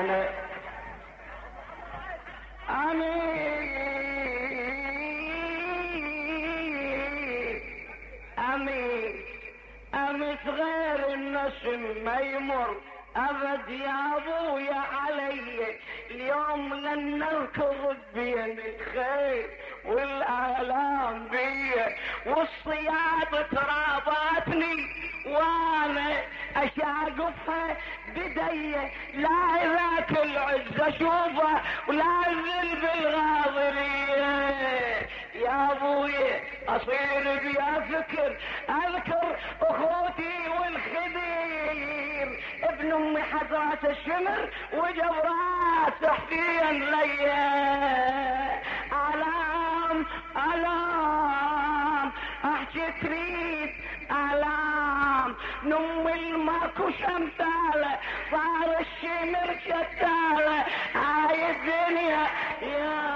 وانا امي صغير النسم ما يمر ابد يا ابويا علي اليوم لن نركض بين الخير والآلام بي والصياد تراباتني وانا اشاقفها بدي لا ذاك العز اشوفه ولا ذل بالغاضرية يا ابويا اصير بيا فكر اذكر اخوتي والخدير ابن امي حضرات الشمر وجبرات حسين ليا الام احكي تريد الام نم الماكو شمتاله صار الشمر شتاله هاي الدنيا يا